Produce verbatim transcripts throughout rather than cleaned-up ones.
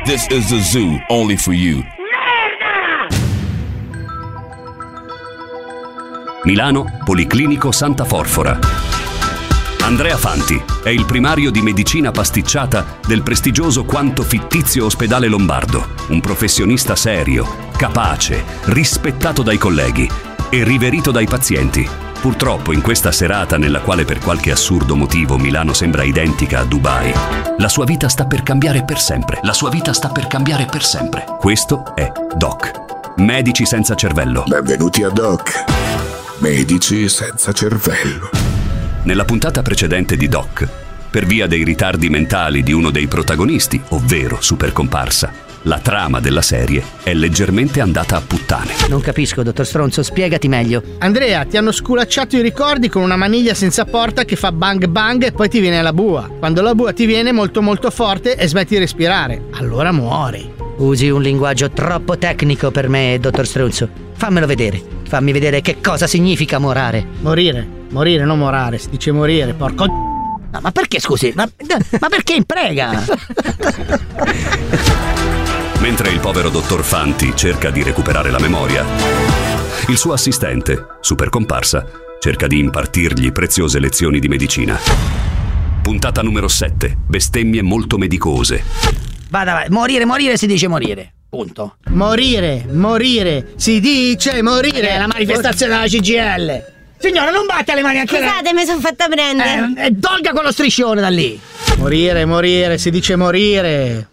This is the zoo, only for you. Milano, Policlinico Santa Forfora. Andrea Fanti è il primario di medicina pasticciata del prestigioso quanto fittizio ospedale lombardo, un professionista serio, capace, rispettato dai colleghi e riverito dai pazienti. Purtroppo in questa serata nella quale per qualche assurdo motivo Milano sembra identica a Dubai, la sua vita sta per cambiare per sempre. La sua vita sta per cambiare per sempre. Questo è Doc, Medici senza cervello. Benvenuti a Doc, Medici senza cervello. Nella puntata precedente di Doc, per via dei ritardi mentali di uno dei protagonisti, ovvero Super Comparsa, la trama della serie è leggermente andata a puttane. Non capisco, dottor Stronzo, spiegati meglio. Andrea, ti hanno sculacciato i ricordi con una maniglia senza porta che fa bang bang e poi ti viene la bua. Quando la bua ti viene molto molto forte e smetti di respirare, allora muori. Usi un linguaggio troppo tecnico per me, dottor Stronzo. Fammelo vedere. Fammi vedere che cosa significa morare. Morire, morire, non morare, si dice morire, porco. No, ma perché, scusi? Ma, ma perché imprega? Mentre il povero dottor Fanti cerca di recuperare la memoria, il suo assistente, Super Comparsa, cerca di impartirgli preziose lezioni di medicina. Puntata numero sette. Bestemmie molto medicose. Vada, vai. Morire, morire si dice morire. Punto. Morire, morire, si dice morire. È la manifestazione della C G I L. Signora, non batte le mani anche lei. Scusate, mi sono fatta prendere. Eh, eh, tolga quello striscione da lì. Morire, morire, si dice morire.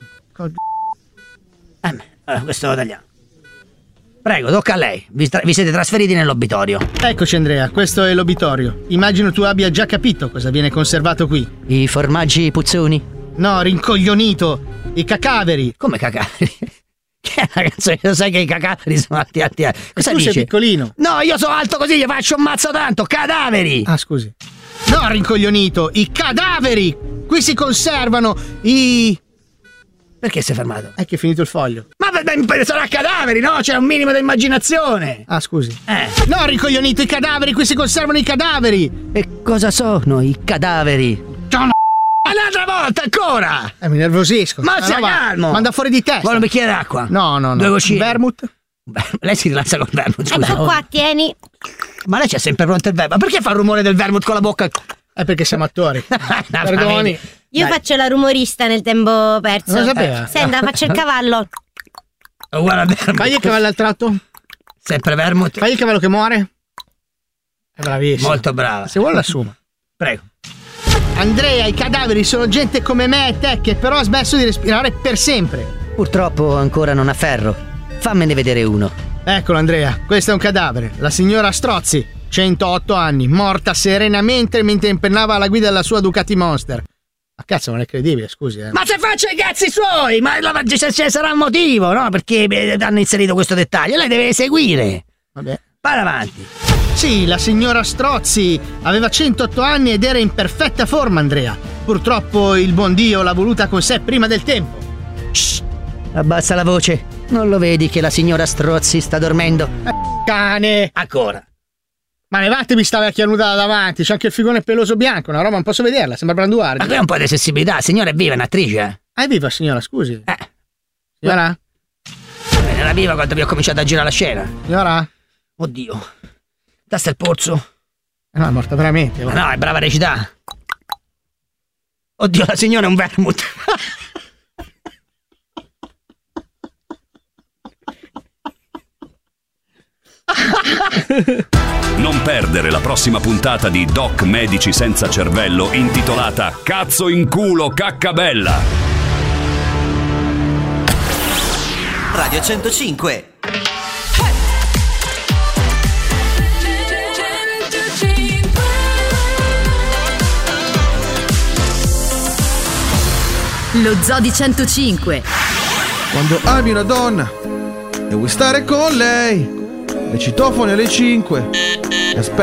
Eh, eh, questo lo tagliamo. Prego, tocca a lei. Vi, tra- vi siete trasferiti nell'obitorio. Eccoci Andrea, questo è l'obitorio. Immagino tu abbia già capito cosa viene conservato qui. I formaggi puzzoni? No, rincoglionito. I cacaveri. Come cacaveri? Che è una canzone, lo sai che i cacaveri sono alti alti alti. Cosa tu dici? sei piccolino. No, io sono alto così, gli faccio un mazzo tanto. Cadaveri. Ah, scusi. No, rincoglionito. I cadaveri. Qui si conservano i... Perché sei fermato? È che è finito il foglio. Ma beh, sarà cadaveri, no? C'è un minimo di immaginazione. Ah, scusi. Eh. No, rincoglionito, i cadaveri, qui si conservano i cadaveri. E cosa sono i cadaveri? Un'altra volta ancora! Eh, mi nervosisco. Ma allora sia va, calmo! manda fuori di testa. Vuole un bicchiere d'acqua? No, no, no. Due gocine. Vermouth? Beh, lei si rilascia col vermouth, scusa. Ecco qua, tieni. Ma lei c'è sempre pronto il vermouth. Ma perché fa il rumore del vermouth con la bocca? È perché siamo attori. Perdoni. Io Dai. faccio la rumorista nel tempo perso. Non lo sapeva. Eh, senta, faccio il cavallo. Uguale vermouth. Fagli il cavallo al tratto. Sempre vermouth. Fagli il cavallo che muore. È bravissimo. Molto brava. Se vuole l'assuma. Prego. Andrea, i cadaveri sono gente come me e te che però ha smesso di respirare per sempre. Purtroppo ancora non ha ferro. Fammene vedere uno. Eccolo Andrea, questo è un cadavere. La signora Strozzi, centootto anni, morta serenamente mentre impennava alla guida della sua Ducati Monster. Ma cazzo, non è credibile, scusi. Eh. Ma se faccia i cazzi suoi! Ma la, ce, ce sarà un motivo, no? Perché eh, hanno inserito questo dettaglio. Lei deve seguire. Vabbè. Vai avanti. Sì, la signora Strozzi aveva centootto anni ed era in perfetta forma, Andrea. Purtroppo il buon Dio l'ha voluta con sé prima del tempo. Shh, abbassa la voce. Non lo vedi che la signora Strozzi sta dormendo? Eh, cane! Ancora. Ma levatevi sta vecchia nuda da davanti, c'è anche il figone peloso bianco, una roba non posso vederla, sembra Branduardi. Ma qui è un po' di sensibilità, signora è viva, è un'attrice. Eh? Ah, è viva signora, scusi. Eh. Signora? Era viva quando vi ho cominciato a girare la scena. Signora? Oddio. Tasta il polso. No, è morta veramente. Ma no, è brava a recitare. Oddio, la signora è un vermouth. Non perdere la prossima puntata di Doc Medici senza cervello intitolata Cazzo in culo caccabella. Radio centocinque. Lo Zoo di centocinque. Quando ami una donna e vuoi stare con lei, le citofoni alle cinque.